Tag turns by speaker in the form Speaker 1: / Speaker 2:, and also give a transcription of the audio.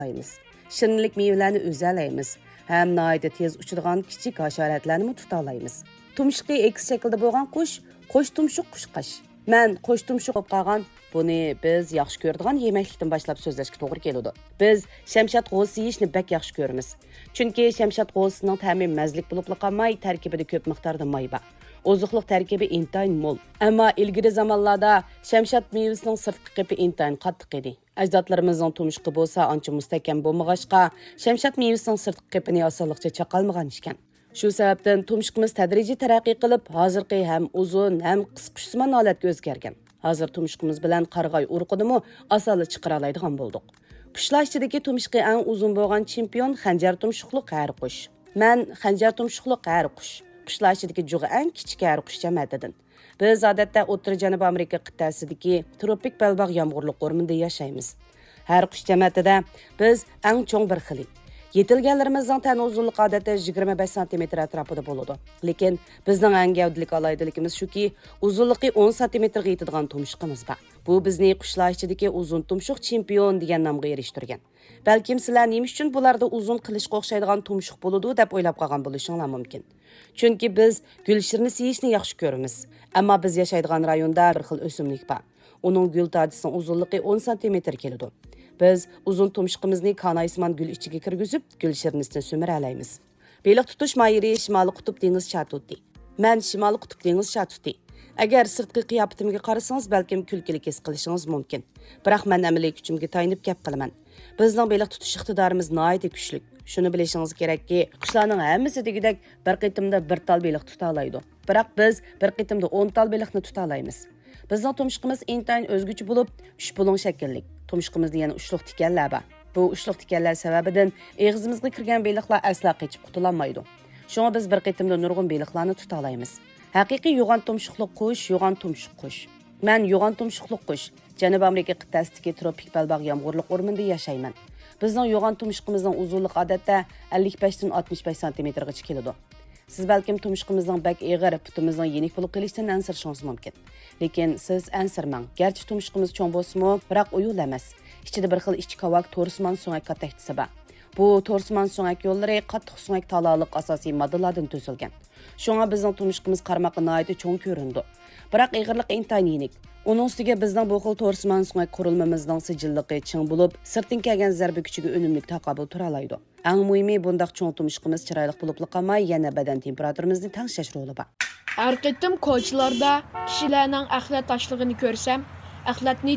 Speaker 1: tutaymiz. Shirinlik meyvelerini özelaymiz. Hem nayda tez uçurgan kichik haşeratlarını tutalaymiz. Tumşuqi eks şekilde bo'lgan qo'sh tumshuq qushqash. Men qo'sh tumshuq bo'lib qolgan buni biz yaxshi ko'radigan yemeklikdan boshlab so'zlashga to'g'ri keladi. Biz shamshat g'o'si yeyishni bak yaxshi ko'ramiz. Chunki shamshat g'o'sining ta'mi mazlik bo'lib qolmay, tarkibida ko'p miqdorda may bor. Ozuqliq tarkibi intayin mo'l. Ammo ilgari zamonlarda shamshat mevasining sirtqi qipi intayin qattiq edi. Ajdodlarimizning tumshuqi bo'lsa ancha mustahkam bo'lmag'achqa, shamshat mevasining sirtqi qipini osonlikcha chaqalmagan ekan. Shu sababdan tumshuqimiz tadrijiy taraqqiy qilib, hozirgi ham uzun, ham qisqashsimon holatga o'zgargan. Hozir tumshuqimiz bilan qarg'ay urqidimi osonlik chiqara oladigan bo'ldik. Qushlar ichidagi tumshuqi eng uzun bo'lgan chempion xanjar tumshuqli qari qush. Men xanjar tumshuqli qari qush. Qushlar ichidagi jug'i eng kichik qari qush jamiyatidan. Biz odatda O'rta Janubiy Amerika qit'asidagi tropik balbaq yomg'irli o'rmonda yashaymiz. Har qush jamiyatida biz eng cho'ng bir xili. Yetilganlarimizning tan uzunligi odatda 25 cm atrofida bo'ladi. Lekin bizning eng gavdalik alaydiligimiz shuki, uzunligi 10 cm ga yetadigan tumshuqimiz bor. Bu bizni qushlar ichidagi uzun tumshuq chempion degan nomga erishtirgan. Balkim sizlar nima uchun bularda uzun qilishga o'xshaydigan tumshuq bo'ladi deb o'ylab qolgan bo'lishinglar mumkin. Chunki biz gulshirni yeyishni yaxshi ko'ramiz. Ammo biz yashaydigan rayonda bir xil o'simlik bor. Uning gul tadisining uzunligi 10 cm keladi. Biz uzun tumshuqimizni kanaysimon gul ichiga kirgizib, gul shirnisini so'mira olamiz. Beliq tutish mayiri Shimoliy qutb dengiz shatuti. Men Shimoliy qutb dengiz shatuti. Agar sirtqi qiyofatimga qarasangiz, balkim kulkilik his qilishingiz mumkin. Biroq men amaliy kuchimga tayinib gap qilaman. Bizning beliq tutish iqtidorimiz nihoyat kuchli. Shuni bilishingiz kerakki, qushlarning hammasi degidek bir qitimda bir tal beliq tuta oladi. Biroq biz bir qitimda 10 tal beliqni tuta olamiz. Bizning tumshuqimiz intayin o'zguchi bo'lib, 3 bulung shaklli. Tumshuqimizda yana ushliq tikanlar bor. Bu ushliq tikanlar sababidan og'zimizga kirgan beliqlar asla qochib qutulolmaydi. Shunga biz bir qitimda nurg'un beliqlarni tuta olamiz. Haqiqiy yo'g'on tumshuqli qush, yo'g'on tumshuq qush. Men yo'g'on tumshuqli qush, Janubiy Amerika qit'asidagi tropik balbaq yomg'irli o'rmonda yashayman. Bizning yo'g'on tumshuqimizning uzunligi odatda 55 dan 65 cm gacha keladi. Siz balkim tumshuqimizning bak eg'ir, putimizning yenik bo'lib qolishidan ansirishingiz mumkin. Lekin siz ansirmang. Garchi tumshuqimiz cho'ng bo'lsa-mu, biroq uyul emas. Ichida bir xil ichki qavak to'rismon so'ngak qataqchisi bor. Bu to'rismon so'ngak yo'llari qattiq so'ngak taloliq asosiy moddalardan tuzilgan. Shunga bizning tumshuqimiz qarmoqqa nihoyat cho'ng ko'rindi. Biroq eg'irlik intayin yenik. Uning ustiga bizning bu xil to'rismon so'ngak qurilmamizning sijilligi ching bo'lib, sirtdan kelgan zarba kuchiga unumli taqobil tura oladi. Eng muhimi bundaq cho'ng tumshuqimiz chiroyli bo'lib qolmay, yana badan temperaturamizni tengshash roli bor.
Speaker 2: Har qitim ko'chalarda kishilarning axlat tashlig'ini ko'rsam, axlatni